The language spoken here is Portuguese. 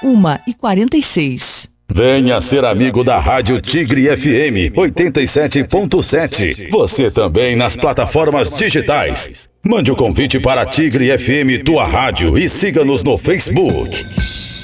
1h46. Venha ser amigo da Rádio Tigre FM 87.7. Você também nas plataformas digitais. Mande o convite para a Tigre FM Tua Rádio e siga-nos no Facebook.